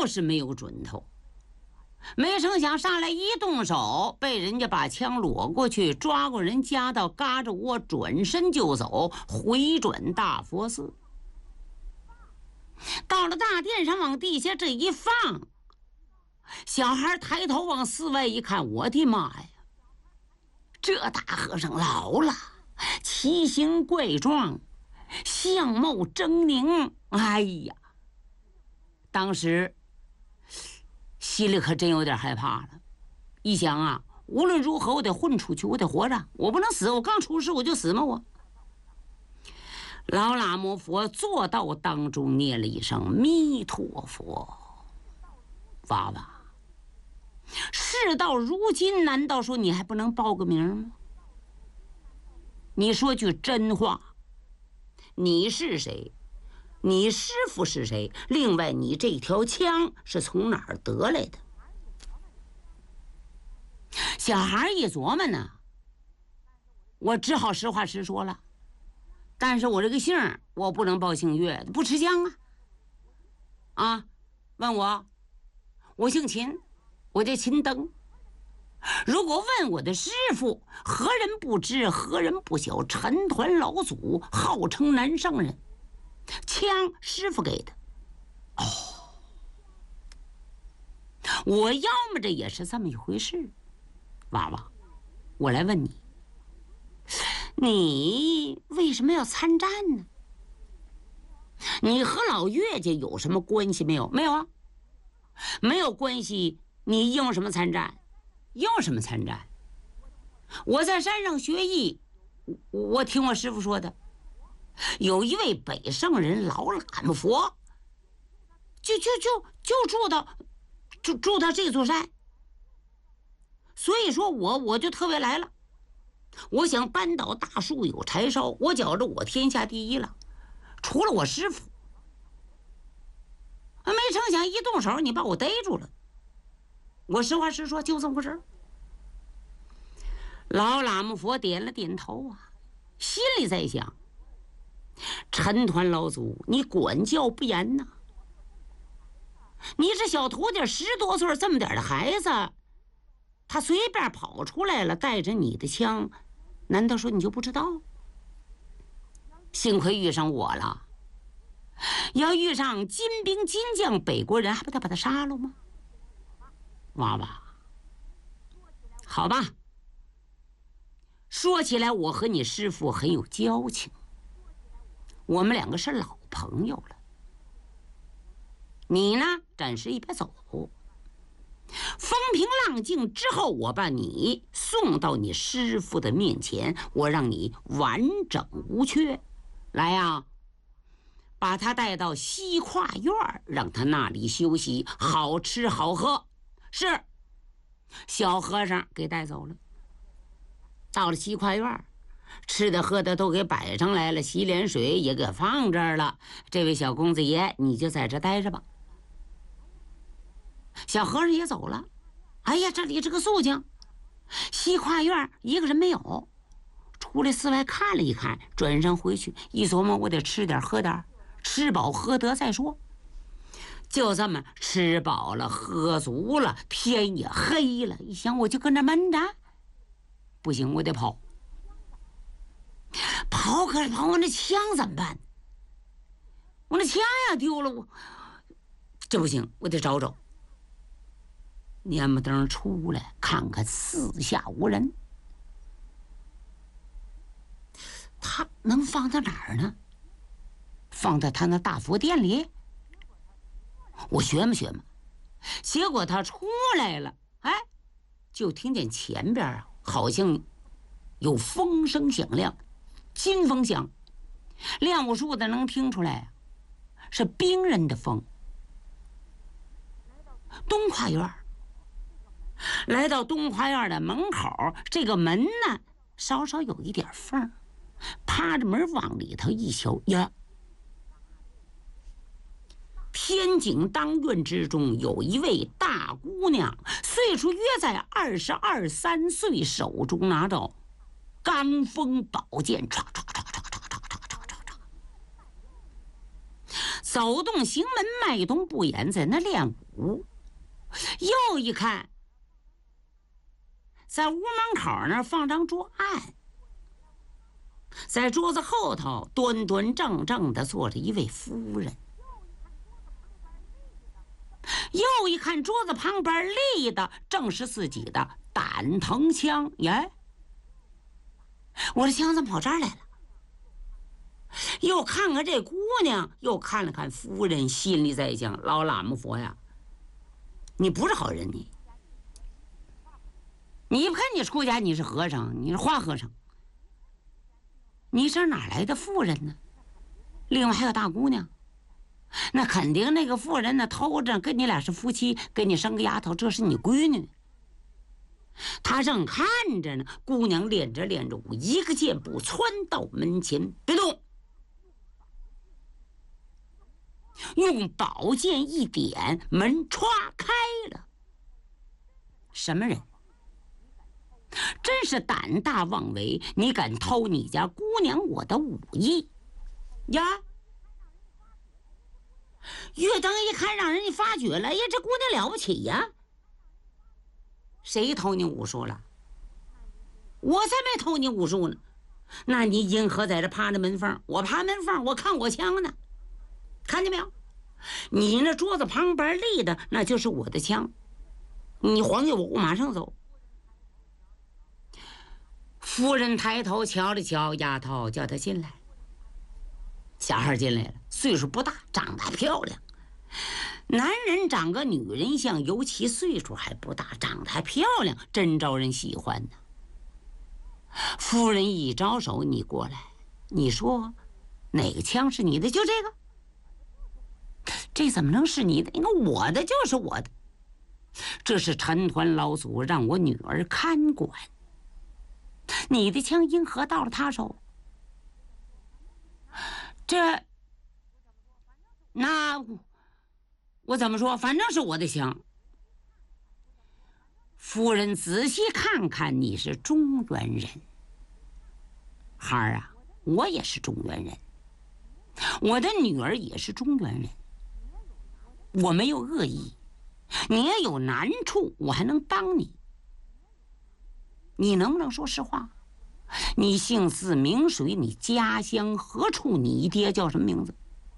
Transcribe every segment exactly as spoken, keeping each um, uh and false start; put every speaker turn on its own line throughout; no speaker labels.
是没有准头。没成想上来一动手，被人家把枪裸过去，抓过人夹到嘎吱窝，转身就走，回转大佛寺。到了大殿上，往地下这一放，小孩抬头往寺外一看，我的妈呀，这大和尚老了，奇形怪状，相貌狰狞，哎呀，当时心里可真有点害怕了。一想啊，无论如何我得混出去，我得活着，我不能死，我刚出世我就死吗？我老喇嘛佛坐到当中念了一声弥陀佛。娃娃，事到如今，难道说你还不能报个名吗？你说句真话，你是谁？你师父是谁？另外，你这条枪是从哪儿得来的？小孩一琢磨呢，我只好实话实说了。但是我这个姓我不能报姓岳，不吃香啊！啊，问我，我姓秦，我叫秦登。如果问我的师父，何人不知，何人不晓？陈抟老祖号称南圣人，枪师父给的。哦，我要么这也是这么一回事。娃娃，我来问你，你为什么要参战呢？你和老岳家有什么关系没有？没有啊，没有关系。你用什么参战？用什么参战？我在山上学艺，我听我师父说的，有一位北圣人老喇嘛佛，就就就就住到住住到这座山，所以说我我就特别来了。我想扳倒大树有柴烧，我觉着我天下第一了，除了我师父。没成想一动手，你把我逮住了。我实话实说，就这么回事。老喇嘛佛点了点头啊，心里在想：陈抟老祖，你管教不严呐！你这小徒弟十多岁这么点的孩子，他随便跑出来了，带着你的枪，难道说你就不知道？幸亏遇上我了，要遇上金兵金将北国人，还不得把他杀了吗？娃娃，好吧，说起来我和你师父很有交情，我们两个是老朋友了。你呢，暂时一边走，风平浪静之后，我把你送到你师父的面前，我让你完整无缺。来呀，把他带到西跨院，让他那里休息，好吃好喝。是，小和尚给带走了。到了西跨院，吃的喝的都给摆上来了，洗脸水也给放这儿了。这位小公子爷，你就在这待着吧。小和尚也走了。哎呀，这里这个肃静，西跨院一个人没有。出来寺外看了一看，转身回去，一琢磨，我得吃点喝点，吃饱喝得再说。就这么吃饱了喝足了，天也黑了，一想我就跟那闷着，不行，我得跑。跑可是跑，我那枪怎么办？我那枪呀丢了，我这不行，我得找找。蔫不登出来看看四下无人，他能放在哪儿呢？放在他那大佛殿里？我学嘛学嘛，结果他出来了，哎，就听见前边啊，好像有风声响亮，金风响，练武术的能听出来，是兵刃的风。东跨院，来到东跨院的门口，这个门呢，稍稍有一点缝，趴着门往里头一瞧，呀！天井当院之中有一位大姑娘，岁数约在二十二三岁，手中拿着钢锋宝剑，唰唰唰唰唰唰唰唰唰。 走动行门，迈动步眼，在那练武。又一看，在屋门口那儿放张桌案，在桌子后头端端正正的坐着一位夫人。又一看，桌子旁边立的正是自己的胆藤枪。耶，我的枪怎么跑这儿来了？又看看这姑娘，又看了看夫人，心里在想：老喇嘛佛呀，你不是好人，你你不看你出家，你是和尚，你是花和尚，你这哪来的妇人呢？另外还有大姑娘，那肯定那个妇人呢偷着跟你俩是夫妻，给你生个丫头，这是你闺女。他正看着呢，姑娘练着练着武，一个箭步窜到门前，别动，用宝剑一点，门歘开了。什么人？真是胆大妄为！你敢偷你家姑娘我的武艺呀？岳登一看，让人家发觉了，哎呀，这姑娘了不起呀！谁偷你武术了？我才没偷你武术呢。那你因何在这趴着门缝？我趴门缝，我看我枪呢，看见没有？你那桌子旁边立的，那就是我的枪。你还给我，我马上走。夫人抬头瞧了瞧丫头，叫她进来。小孩进来了，岁数不大，长得漂亮。男人长个女人像，尤其岁数还不大，长得还漂亮，真招人喜欢呢。夫人一招手，你过来，你说哪个枪是你的？就这个。这怎么能是你的？你看我的就是我的，这是陈团老祖让我女儿看管。你的枪因何到了他手？这，那我怎么说？反正是我的枪。夫人仔细看看，你是中原人。孩儿啊，我也是中原人，我的女儿也是中原人。我没有恶意，你也有难处，我还能帮你。你能不能说实话？你姓字名谁？你家乡何处？你爹叫什么名字？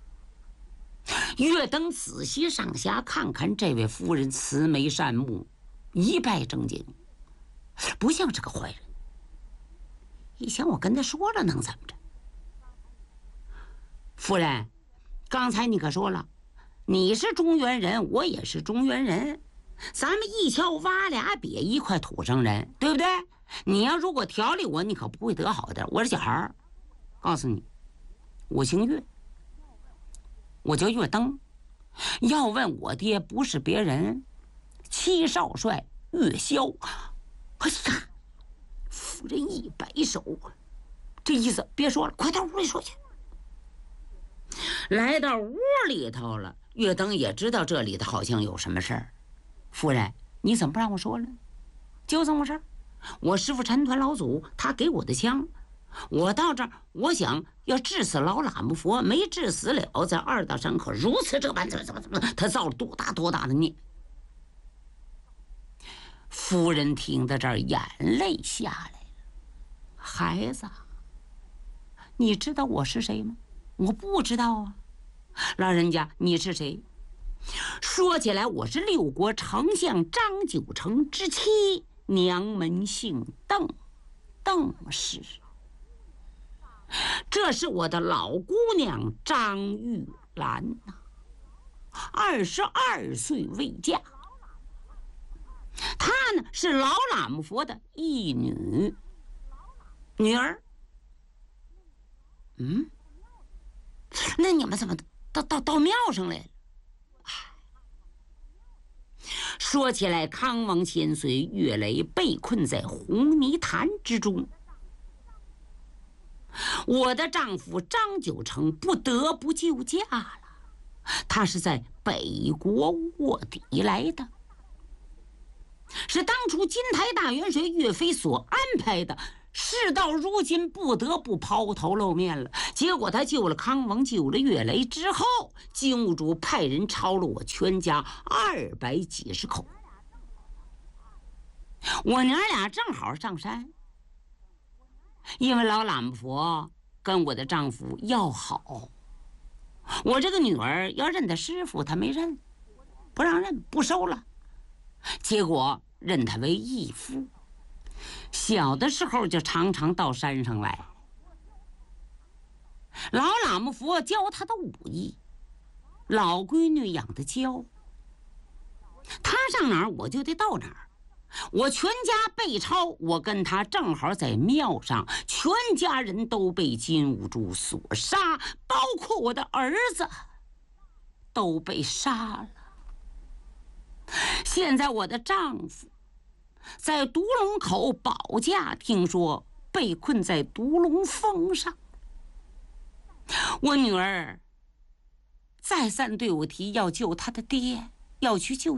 岳登仔细上下看看这位夫人，慈眉善目，一拜正经，不像是个坏人。以前我跟他说了，能怎么着？夫人，刚才你可说了，你是中原人，我也是中原人，咱们一敲挖俩瘪，一块土生人，对不对？你要如果调理我，你可不会得好的。我是小孩儿，告诉你，我姓岳，我叫岳登。要问我爹，不是别人，七少帅岳霄。哎呀，夫人一摆手，这意思别说了，快到屋里说去。来到屋里头了，岳登也知道这里头好像有什么事儿。夫人，你怎么不让我说了？就这么事儿。我师父陈团老祖他给我的枪，我到这儿，我想要治死老喇嘛佛，没治死了，在二道山口如此这般，怎么怎么怎么，他造了多大多大的孽。夫人听到这儿，眼泪下来了。孩子，你知道我是谁吗？我不知道啊。老人家，你是谁？说起来，我是六国丞相张九成之妻，娘门姓邓，邓氏。这是我的老姑娘张玉兰呐，二十二岁未嫁。她呢是老喇嘛佛的义女女儿。嗯，那你们怎么到到到庙上来了？说起来，康王千岁岳雷被困在红泥潭之中，我的丈夫张九成不得不救驾了。他是在北国卧底来的，是当初金台大元帅岳飞所安排的事到如今不得不抛头露面了。结果他救了康王，救了岳雷之后，金兀术派人抄了我全家二百几十口。我娘俩正好上山，因为老喇嘛佛跟我的丈夫要好，我这个女儿要认他师傅，他没认，不让认，不收了。结果认他为义父，小的时候就常常到山上来。老喇嘛佛教他的武艺，老闺女养的娇，他上哪儿我就得到哪儿。我全家被抄，我跟他正好在庙上，全家人都被金兀术所杀，包括我的儿子都被杀了。现在我的丈夫在独龙口保驾，听说被困在独龙峰上。我女儿再三对我提要救她的爹，要去救